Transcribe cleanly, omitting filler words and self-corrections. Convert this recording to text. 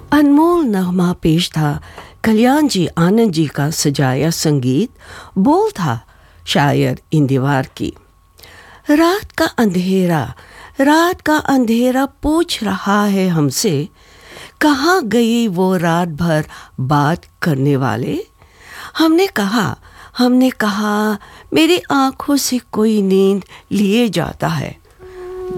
अनमोल नगमा पेश था कल्याण जी आनंद जी का सजाया संगीत। बोल था शायर इंदिवार की। रात का अंधेरा पूछ रहा है हमसे, कहाँ गई वो रात भर बात करने वाले। हमने कहा मेरी आंखों से कोई नींद लिए जाता है।